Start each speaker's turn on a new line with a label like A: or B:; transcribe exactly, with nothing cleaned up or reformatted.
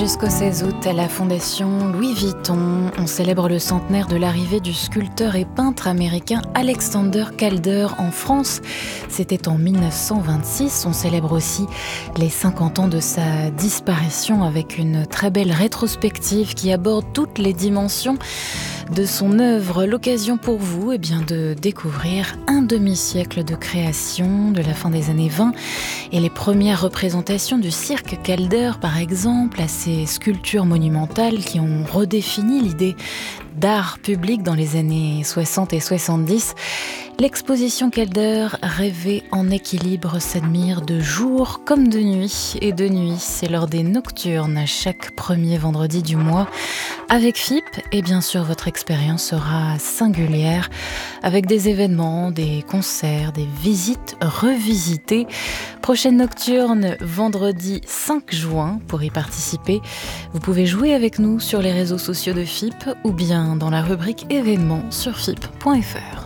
A: Jusqu'au seize août, à la Fondation Louis Vuitton, on célèbre le centenaire de l'arrivée du sculpteur et peintre américain Alexander Calder en France. C'était en dix-neuf cent vingt-six. On célèbre aussi les cinquante ans de sa disparition avec une très belle rétrospective qui aborde toutes les dimensions de son œuvre. L'occasion pour vous eh bien, de découvrir un demi-siècle de création de la fin des années vingt et les premières représentations du cirque Calder, par exemple, à ces sculptures monumentales qui ont redéfini l'idée d'art public dans les années soixante et soixante-dix. L'exposition Calder, rêvée en équilibre, s'admire de jour comme de nuit. Et de nuit, c'est lors des nocturnes, chaque premier vendredi du mois. Avec F I P, et bien sûr, votre expérience sera singulière, avec des événements, des concerts, des visites revisitées. Prochaine nocturne, vendredi cinq juin. Pour y participer, vous pouvez jouer avec nous sur les réseaux sociaux de F I P ou bien dans la rubrique événements sur F I P point F R.